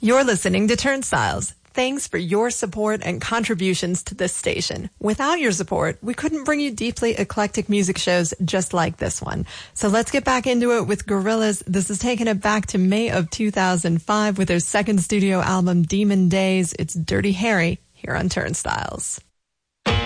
You're listening to Turnstiles. Thanks for your support and contributions to this station. Without your support, we couldn't bring you deeply eclectic music shows just like this one. So let's get back into it with Gorillaz. This is taking it back to May of 2005 with their second studio album, Demon Days. It's Dirty Harry here on Turnstiles.